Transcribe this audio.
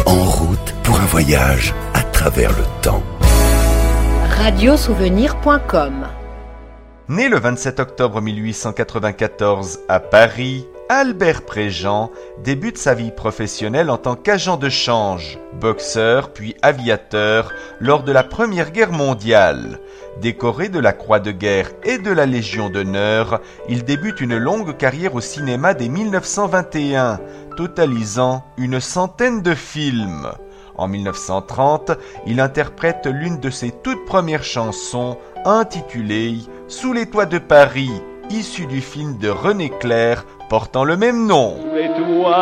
En route pour un voyage à travers le temps. Radiosouvenir.com. Né le 27 octobre 1894 à Paris, Albert Préjean débute sa vie professionnelle en tant qu'agent de change, boxeur puis aviateur lors de la Première Guerre mondiale. Décoré de la Croix de guerre et de la Légion d'honneur, il débute une longue carrière au cinéma dès 1921, totalisant une centaine de films. En 1930, il interprète l'une de ses toutes premières chansons intitulée « Sous les toits de Paris », issue du film de René Clair portant le même nom.